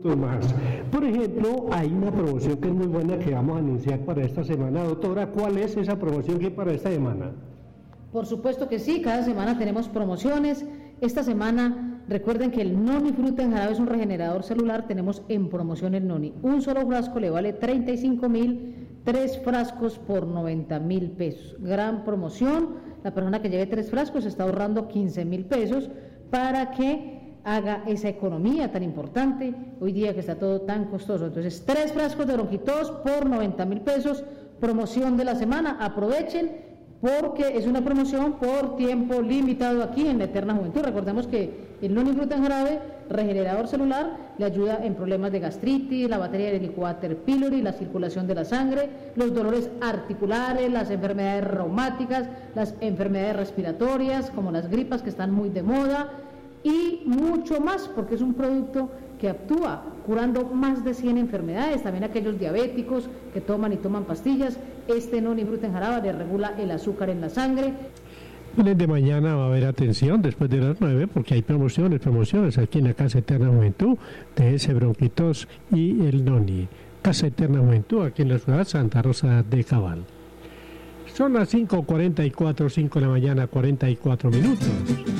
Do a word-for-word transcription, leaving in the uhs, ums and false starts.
Más. Por ejemplo, hay una promoción que es muy buena que vamos a anunciar para esta semana. Doctora, ¿cuál es esa promoción que hay para esta semana? Por supuesto que sí, cada semana tenemos promociones. Esta semana, recuerden que el Noni Fruta en jarabe es un regenerador celular, tenemos en promoción el Noni. Un solo frasco le vale treinta y cinco mil, tres frascos por noventa mil pesos. Gran promoción, la persona que lleve tres frascos está ahorrando quince mil pesos para que haga esa economía tan importante hoy día que está todo tan costoso. Entonces, tres frascos de bronquitos por noventa mil pesos, promoción de la semana, aprovechen porque es una promoción por tiempo limitado aquí en la Eterna Juventud. Recordemos que el Noni Fruta en jarabe, regenerador celular, le ayuda en problemas de gastritis, la batería de Helicobacter pylori, la circulación de la sangre, los dolores articulares, las enfermedades reumáticas, las enfermedades respiratorias, como las gripas que están muy de moda, y mucho más, porque es un producto que actúa curando más de cien enfermedades, también aquellos diabéticos que toman y toman pastillas. Este Noni Fruta en jarabe le regula el azúcar en la sangre. Desde mañana va a haber atención después de las nueve porque hay promociones, promociones aquí en la Casa Eterna Juventud de ese bronquitos y el Noni. Casa Eterna Juventud aquí en la ciudad Santa Rosa de Cabal. Son las cinco cuarenta y cuatro, cinco de la mañana, cuarenta y cuatro minutos.